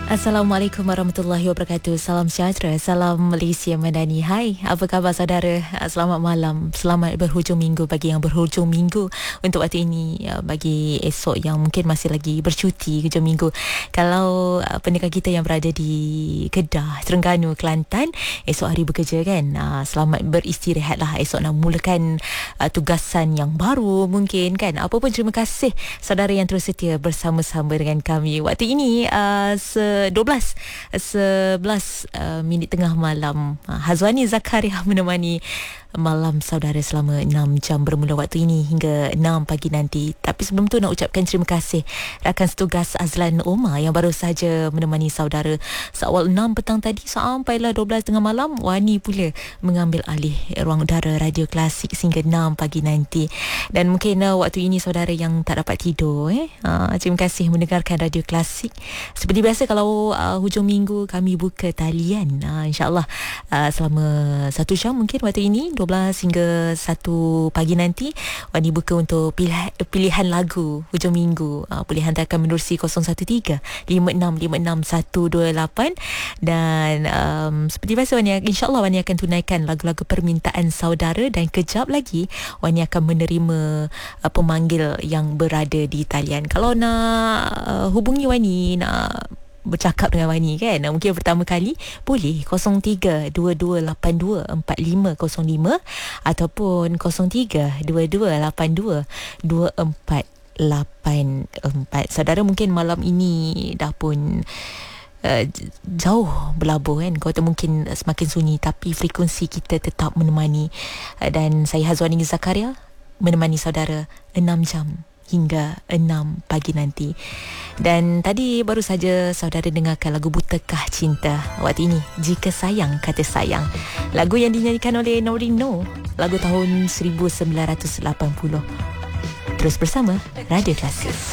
Assalamualaikum warahmatullahi wabarakatuh. Salam sejahtera, salam Malaysia Madani. Hai, apa khabar saudara? Selamat malam, selamat berhujung minggu bagi yang berhujung minggu. Untuk waktu ini, bagi esok yang mungkin masih lagi bercuti hujung minggu. Kalau pendengar kita yang berada di Kedah, Terengganu, Kelantan, esok hari bekerja kan? Selamat beristirahatlah. Esok nak mulakan tugasan yang baru mungkin kan? Apapun, terima kasih saudara yang terus setia bersama-sama dengan kami. Waktu ini 11 minit tengah malam. Hazwani Zakaria menemani malam saudara selama 6 jam bermula waktu ini hingga 6 pagi nanti. Tapi sebelum tu nak ucapkan terima kasih rakan setugas Azlan Omar yang baru saja menemani saudara seawal 6 petang tadi sampailah 12 tengah malam. Wani pula mengambil alih ruang udara Radio Klasik sehingga 6 pagi nanti. Dan mungkin waktu ini saudara yang tak dapat tidur terima kasih mendengarkan Radio Klasik. Seperti biasa kalau hujung minggu kami buka talian, insyaAllah selama 1 jam mungkin waktu ini 12 hingga 1 pagi nanti Wani buka untuk pilihan lagu hujung minggu. Boleh hantarkan menerusi 013-5656-128. Dan seperti biasa insyaAllah Wani akan tunaikan lagu-lagu permintaan saudara. Dan kejap lagi Wani akan menerima pemanggil yang berada di talian. Kalau nak hubungi Wani, nak bercakap dengan Wani kan, mungkin pertama kali boleh 0322824505 ataupun 0322822484. Saudara mungkin malam ini dah pun jauh berlabuh kan, kau tu mungkin semakin sunyi, tapi frekuensi kita tetap menemani. Dan saya Hazwani Zakaria menemani saudara 6 jam hingga 6 pagi nanti. Dan tadi baru saja saudara dengarkan lagu Butakah Cinta. Waktu ini Jika Sayang Kata Sayang, lagu yang dinyanyikan oleh Norino, lagu tahun 1980. Terus bersama Radio Klasik.